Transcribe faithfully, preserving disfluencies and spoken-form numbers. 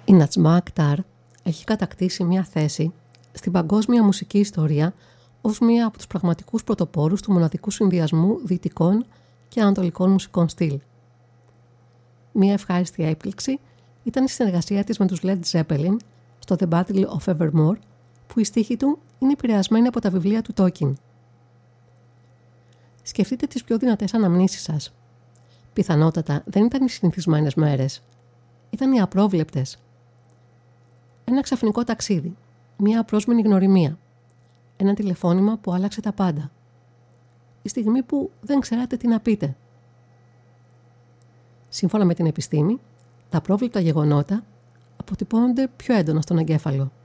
Η Νατζμά Ακτάρ έχει κατακτήσει μια θέση στην παγκόσμια μουσική ιστορία ως μία από τους πραγματικούς πρωτοπόρους του μοναδικού συνδυασμού δυτικών και ανατολικών μουσικών στυλ. Μία ευχάριστη έκπληξη ήταν η συνεργασία της με τους Led Zeppelin στο The Battle of Evermore, που η στίχη του είναι επηρεασμένη από τα βιβλία του Tolkien. Σκεφτείτε τις πιο δυνατές αναμνήσεις σας. Πιθανότατα δεν ήταν οι συνηθισμένες μέρες. Ήταν οι απρόβλεπτες. Ένα ξαφνικό ταξίδι, μία απρόσμενη γνωριμία, ένα τηλεφώνημα που άλλαξε τα πάντα. Η στιγμή που δεν ξέρατε τι να πείτε. Σύμφωνα με την επιστήμη, τα απρόβλεπτα γεγονότα αποτυπώνονται πιο έντονα στον εγκέφαλο.